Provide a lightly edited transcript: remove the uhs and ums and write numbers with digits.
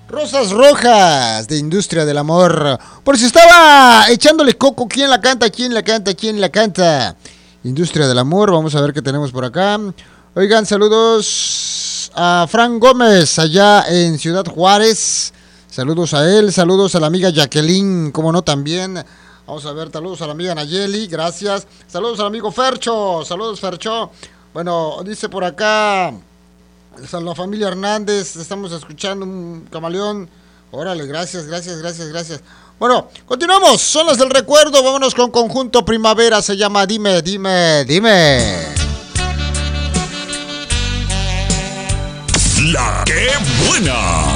Rosas Rojas de Industria del Amor. Por si estaba echándole coco, ¿quién la canta? ¿Quién la canta? ¿Quién la canta? Industria del Amor, vamos a ver qué tenemos por acá. Oigan, saludos a Fran Gómez allá en Ciudad Juárez. Saludos a él, saludos a la amiga Jacqueline, como no también. Vamos a ver, saludos a la amiga Nayeli, gracias. Saludos al amigo Fercho, saludos Fercho. Bueno, dice por acá, la familia Hernández, estamos escuchando un camaleón. Órale, gracias. Bueno, continuamos, son las del recuerdo, vámonos con Conjunto Primavera, se llama Dime. La que buena.